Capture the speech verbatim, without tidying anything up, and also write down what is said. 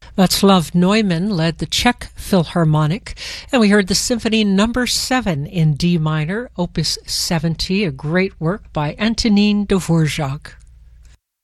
Václav Neumann led the Czech Philharmonic, and we heard the Symphony Number seven in D minor, Opus seventy, a great work by Antonín Dvořák.